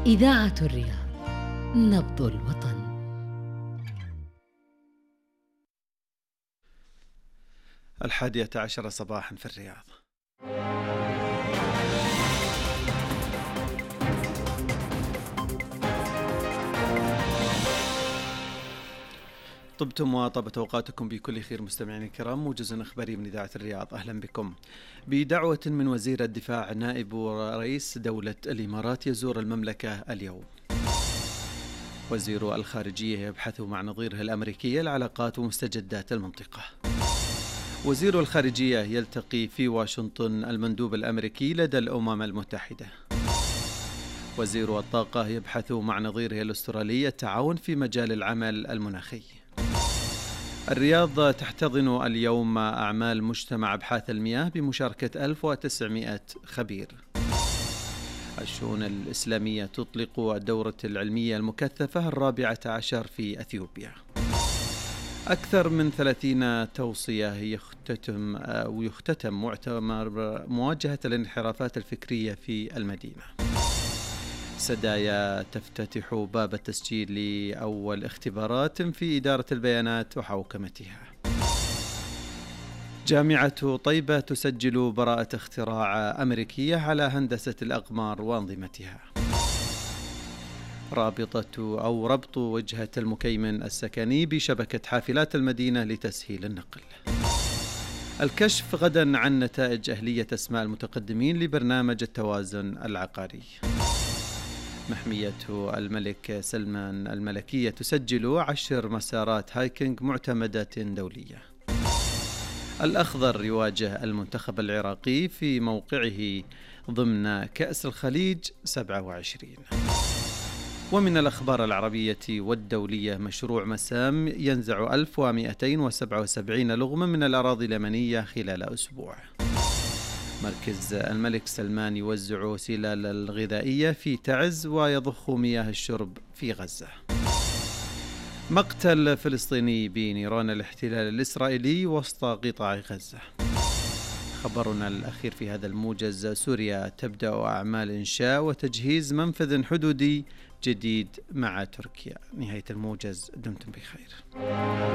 إذاعة الرياض، نبض الوطن. الحادية عشر صباحا في الرياض. طبتم وطابت أوقاتكم بكل خير مستمعين الكرام. موجز إخباري من إذاعة الرياض، أهلا بكم. بدعوة من وزير الدفاع نائب رئيس دولة الإمارات يزور المملكة اليوم. وزير الخارجية يبحث مع نظيره الأمريكي العلاقات ومستجدات المنطقة. وزير الخارجية يلتقي في واشنطن المندوب الأمريكي لدى الأمم المتحدة. وزير الطاقة يبحث مع نظيره الأسترالي التعاون في مجال العمل المناخي. الرياض تحتضن اليوم أعمال مجتمع أبحاث المياه بمشاركة 1900 خبير. الشؤون الإسلامية تطلق الدورة العلمية المكثفة 14 في أثيوبيا. أكثر من 30 توصية يختتم مؤتمر مواجهة الانحرافات الفكرية في المدينة. سدايا تفتتح باب التسجيل لأول اختبارات في إدارة البيانات وحوكمتها. جامعة طيبة تسجل براءة اختراع أمريكية على هندسة الأقمار وأنظمتها. ربط وجهة المكيمن السكني بشبكة حافلات المدينة لتسهيل النقل. الكشف غدا عن نتائج أهلية أسماء المتقدمين لبرنامج التوازن العقاري. محمية الملك سلمان الملكية تسجل 10 مسارات هايكينج معتمدة دولية. الأخضر يواجه المنتخب العراقي في موقعه ضمن كأس الخليج 27. ومن الأخبار العربية والدولية، مشروع مسام ينزع 1277 لغمة من الأراضي اليمنية خلال أسبوع. مركز الملك سلمان يوزع سلال الغذائية في تعز ويضخ مياه الشرب في غزة. مقتل فلسطيني بنيران الاحتلال الإسرائيلي وسط قطاع غزة. خبرنا الأخير في هذا الموجز، سوريا تبدأ أعمال إنشاء وتجهيز منفذ حدودي جديد مع تركيا. نهاية الموجز، دمتم بخير.